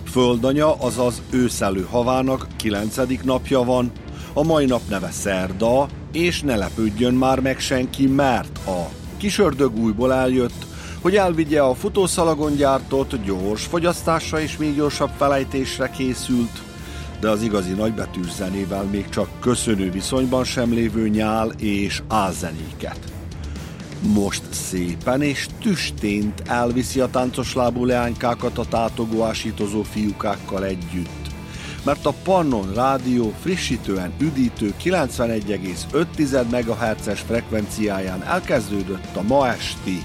Földanya, azaz őszelő havának 9. napja van, a mai nap neve szerda, és ne lepődjön már meg senki, mert a kisördög újból eljött, hogy elvigye a futószalagon gyártott, gyors fogyasztásra és még gyorsabb felejtésre készült, de az igazi nagybetűs zenével még csak köszönő viszonyban sem lévő nyál és álzenéket. Most szépen és tüstént elviszi a táncos lábú leánykákat a tátogó ásítozó fiúkákkal együtt, mert a Pannon Rádió frissítően üdítő 91,5 MHz-es frekvenciáján elkezdődött a ma esti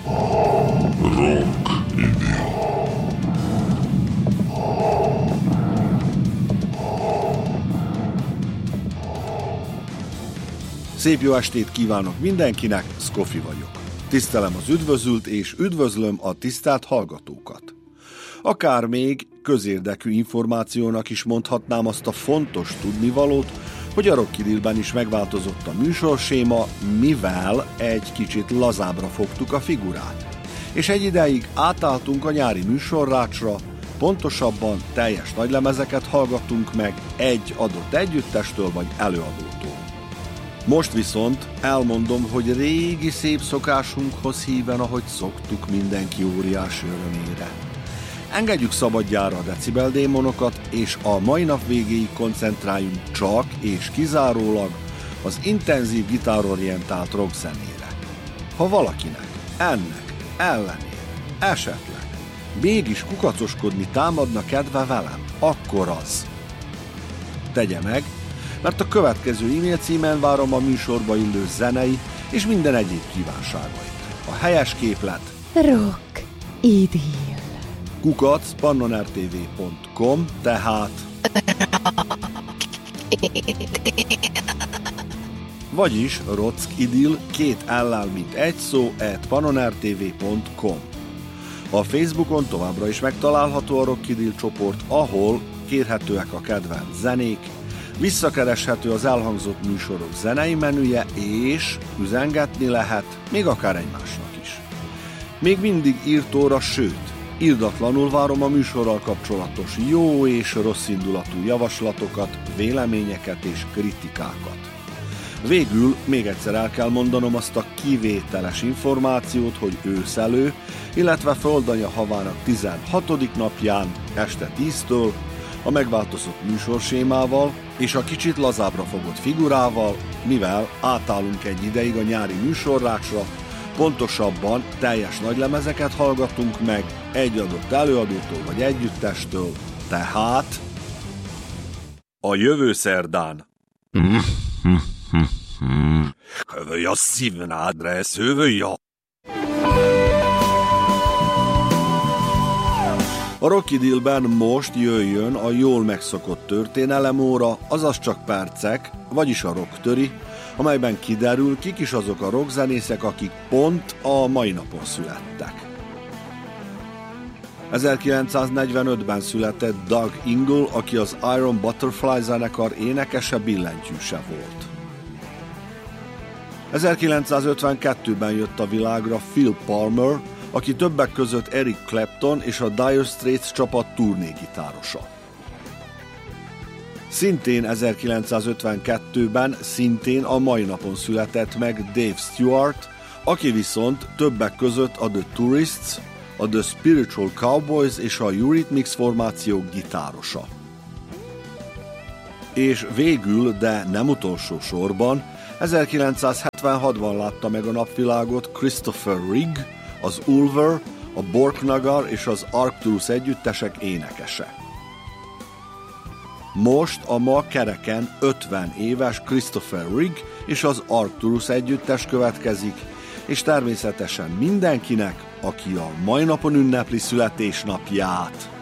Szép jó estét kívánok mindenkinek, Szkofi vagyok. Tisztelem az üdvözült és üdvözlöm a tisztelt hallgatókat. Akár még közérdekű információnak is mondhatnám azt a fontos tudnivalót, hogy a Rockidilben is megváltozott a műsorséma, mivel egy kicsit lazábbra fogtuk a figurát. És egy ideig átálltunk a nyári műsorrácsra, pontosabban teljes nagylemezeket hallgattunk meg egy adott együttestől vagy előadótól. Most viszont elmondom, hogy régi szép szokásunkhoz híven, ahogy szoktuk, mindenki óriási örömére. Engedjük szabadjára a decibeldémonokat, és a mai nap végéig koncentráljunk csak és kizárólag az intenzív gitárorientált rockzenére. Ha valakinek ennek ellenére esetleg mégis kukacoskodni támadna kedve velem, akkor az tegye meg, mert a következő e-mail címen várom a műsorba illő zenei és minden egyéb kívánságait. A helyes képlet rockidil @pannonrtv.com, tehát vagyis rockidil 2 L-lel mint egy szó @pannonrtv.com. A Facebookon továbbra is megtalálható a Rockidil csoport, ahol kérhetőek a kedvenc zenék, visszakereshető az elhangzott műsorok zenei menüje, és üzengetni lehet, még akár egymásnak is. Még mindig írtóra, sőt, irdatlanul várom a műsorral kapcsolatos jó és rossz indulatú javaslatokat, véleményeket és kritikákat. Végül még egyszer el kell mondanom azt a kivételes információt, hogy őszelő, illetve földanya havának 16. napján este 10-től a megváltozott műsorsémával és a kicsit lazábbra fogott figurával, mivel átállunk egy ideig a nyári műsorrácsra, pontosabban teljes nagylemezeket hallgatunk meg egy adott előadótól vagy együttestől, tehát a jövő szerdán. Hövöj a szívnádre, hövöj a... A Rockidilben most jöjjön a jól megszokott történelemóra, azaz csak percek, vagyis a rocktöri, amelyben kiderül, kik is azok a rockzenészek, akik pont a mai napon születtek. 1945-ben született Doug Ingle, aki az Iron Butterfly zenekar énekese, billentyűse volt. 1952-ben jött a világra Phil Palmer, aki többek között Eric Clapton és a Dire Straits csapat turnégitárosa. Szintén 1952-ben szintén a mai napon született meg Dave Stewart, aki viszont többek között a The Tourists, a The Spiritual Cowboys és a Eurythmics formációk gitárosa. És végül, de nem utolsó sorban, 1976-ban látta meg a napvilágot Christopher Rigg, az Ulver, a Borknagar és az Arcturus együttesek énekese. Most a ma kereken 50 éves Christopher Rigg és az Arcturus együttes következik, és természetesen mindenkinek, aki a mai napon ünnepli születésnapját.